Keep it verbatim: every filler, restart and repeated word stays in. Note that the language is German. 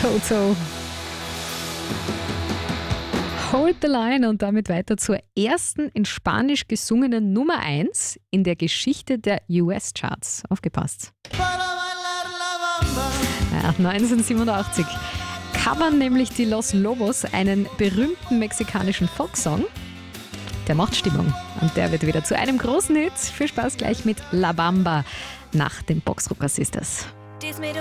Toto. Hold the Line und damit weiter zur ersten in Spanisch gesungenen Nummer eins in der Geschichte der U S-Charts. Aufgepasst. Ja, neunzehnhundertsiebenundachtzig covern nämlich die Los Lobos einen berühmten mexikanischen Folksong. Der macht Stimmung und der wird wieder zu einem großen Hit. Viel Spaß gleich mit La Bamba nach den Boxrucker Sisters.